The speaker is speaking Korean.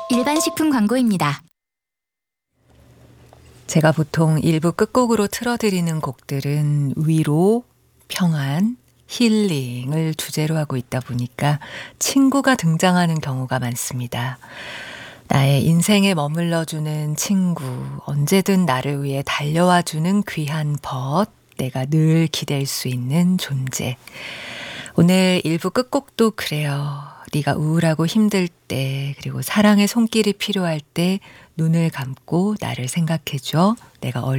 일반식품 광고입니다. 제가 보통 1부 끝곡으로 틀어드리는 곡들은 위로, 평안, 힐링을 주제로 하고 있다 보니까 친구가 등장하는 경우가 많습니다. 나의 인생에 머물러주는 친구, 언제든 나를 위해 달려와주는 귀한 벗, 내가 늘 기댈 수 있는 존재. 오늘 1부 끝곡도 그래요. 네가 우울하고 힘들 때, 그리고 사랑의 손길이 필요할 때 눈을 감고 나를 생각해줘. 내가